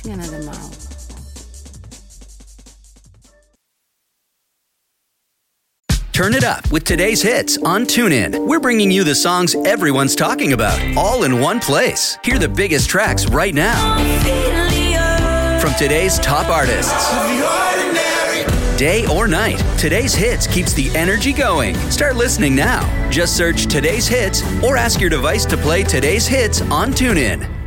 tiene de malo? Turn it up with today's hits on TuneIn. We're bringing you the songs everyone's talking about, all in one place. Hear the biggest tracks right now from today's top artists. Day or night, today's hits keeps the energy going. Start listening now. Just search today's hits or ask your device to play today's hits on TuneIn.